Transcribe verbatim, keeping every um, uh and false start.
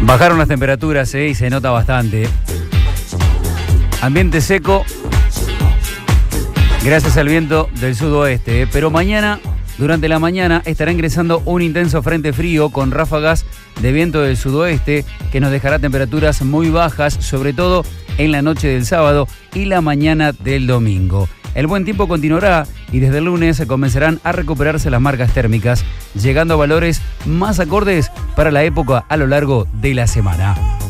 Bajaron las temperaturas eh, y se nota bastante. Ambiente seco gracias al viento del sudoeste, eh, pero mañana, durante la mañana, estará ingresando un intenso frente frío con ráfagas de viento del sudoeste que nos dejará temperaturas muy bajas, sobre todo en la noche del sábado y la mañana del domingo. El buen tiempo continuará y desde el lunes comenzarán a recuperarse las marcas térmicas, llegando a valores más acordes para la época a lo largo de la semana.